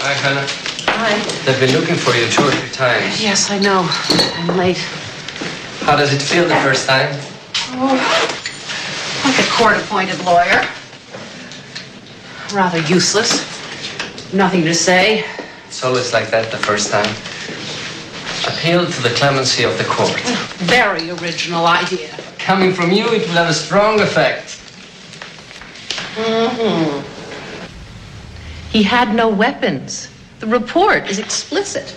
Hi, Hannah. Hi. They've been looking for you 2 or 3 times. Yes, I know. I'm late. How does it feel the first time? Oh, like a court-appointed lawyer. Rather useless. Nothing to say. It's always like that the first time. Appeal to the clemency of the court. Very original idea. Coming from you, it will have a strong effect. Mm-hmm. He had no weapons. The report is explicit.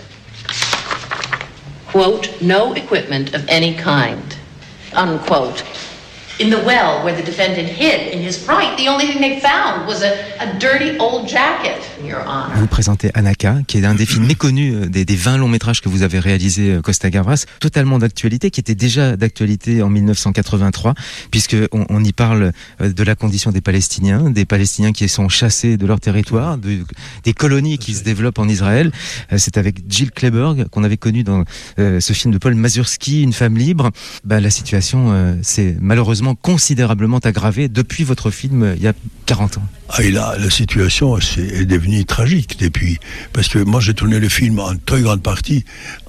Quote, no equipment of any kind. Unquote. In the well where the defendant hid in his fright, the only thing they found was a dirty old jacket, Your Honor. Vous présentez Anaka, qui est un des films méconnus des 20 longs métrages que vous avez réalisés, Costa Gavras, totalement d'actualité, qui était déjà d'actualité en 1983, puisqu'on y parle de la condition des Palestiniens qui sont chassés de leur territoire, des colonies qui se développent en Israël. C'est avec Jill Clayburgh qu'on avait connu dans ce film de Paul Mazursky, Une femme libre. La situation s'est malheureusement considérablement aggravée depuis votre film il y a 40 ans. Ah, et là, la situation est devenue tragique depuis. Parce que moi, j'ai tourné le film en très grande partie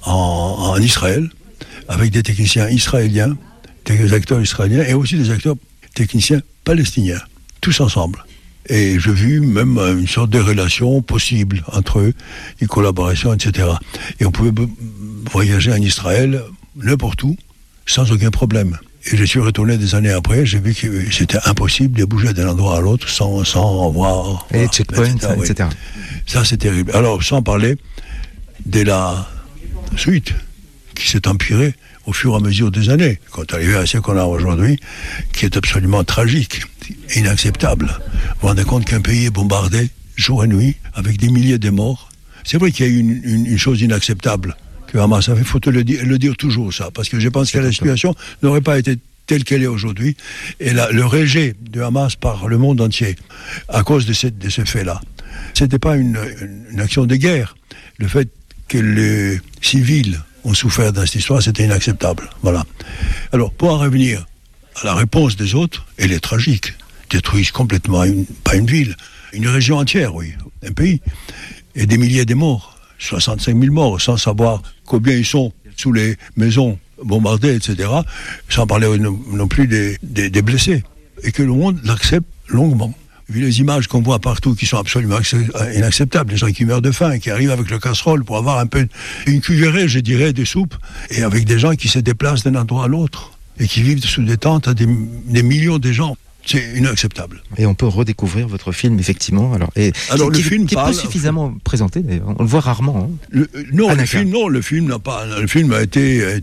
en Israël, avec des techniciens israéliens, des acteurs israéliens et aussi des acteurs techniciens palestiniens, tous ensemble. Et j'ai vu même une sorte de relation possible entre eux, une collaboration, etc. Et on pouvait voyager en Israël n'importe où, sans aucun problème. Et je suis retourné des années après, j'ai vu que c'était impossible de bouger d'un endroit à l'autre sans voir... Et les checkpoints, etc. Ça, c'est terrible. Alors, sans parler de la suite qui s'est empirée au fur et à mesure des années, quand arrivé à ce qu'on a aujourd'hui, qui est absolument tragique, inacceptable. Vous vous rendez compte qu'un pays est bombardé jour et nuit, avec des milliers de morts. C'est vrai qu'il y a une chose inacceptable que Hamas a fait, il faut le dire toujours ça, parce que je pense que la situation n'aurait pas été telle qu'elle est aujourd'hui, et le rejet de Hamas par le monde entier, à cause de ce fait-là. C'était pas une action de guerre. Le fait que les civils ont souffert dans cette histoire, c'était inacceptable. Voilà. Alors, pour en revenir à la réponse des autres, elle est tragique. Détruisent complètement, pas une ville, une région entière, oui, un pays, et des milliers de morts. 65 000 morts, sans savoir combien ils sont sous les maisons bombardées, etc., sans parler non plus des blessés. Et que le monde l'accepte longuement. Vu les images qu'on voit partout qui sont absolument inacceptables, les gens qui meurent de faim, qui arrivent avec leur casserole pour avoir un peu une cuillerée, je dirais, de soupe, et avec des gens qui se déplacent d'un endroit à l'autre, et qui vivent sous des tentes à des millions de gens. C'est inacceptable. Et on peut redécouvrir votre film, effectivement. Alors le film qui est pas suffisamment présenté, on le voit rarement. Le film a été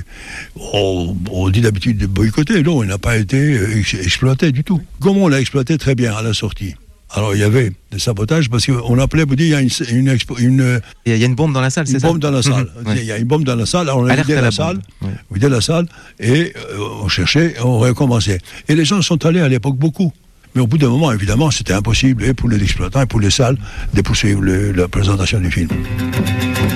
on dit d'habitude boycotté. Non, il n'a pas été exploité du tout. Comment on l'a exploité très bien à la sortie. Alors il y avait des sabotages parce qu'on appelait pour dire il y a une bombe dans la salle, c'est ça? Une bombe dans la salle. Il y a une bombe dans la salle. Alors on a vidé la salle et on cherchait, on recommençait. Et les gens sont allés à l'époque beaucoup. Mais au bout d'un moment, évidemment, c'était impossible et pour les exploitants et pour les salles de poursuivre la présentation du film.